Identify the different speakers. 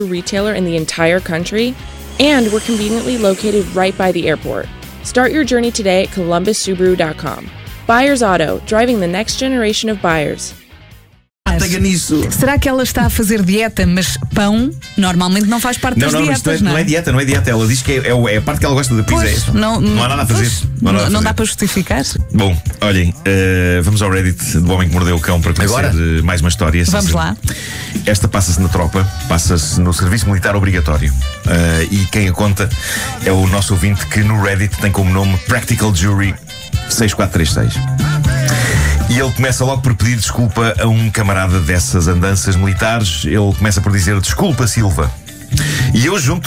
Speaker 1: retailer in the entire country, and we're conveniently located right by the airport. Start your journey today at ColumbusSubaru.com. Buyers Auto, driving the next generation of buyers.
Speaker 2: Pega nisso.
Speaker 3: Será que ela está a fazer dieta, mas pão normalmente não faz parte das dietas,
Speaker 2: não é dieta, não é dieta. Ela diz que é a parte que ela gosta de pizza.
Speaker 3: Pois, não
Speaker 2: há nada a fazer.
Speaker 3: Não dá para justificar.
Speaker 2: Bom, olhem, vamos ao Reddit do Homem que Mordeu o Cão para conhecer mais uma história.
Speaker 3: Vamos lá.
Speaker 2: Esta passa-se na tropa, passa-se no serviço militar obrigatório. E quem a conta é o nosso ouvinte que no Reddit tem como nome Practical Jury 6436. E ele começa logo por pedir desculpa a um camarada dessas andanças militares. Ele começa por dizer: desculpa, Silva. E eu junto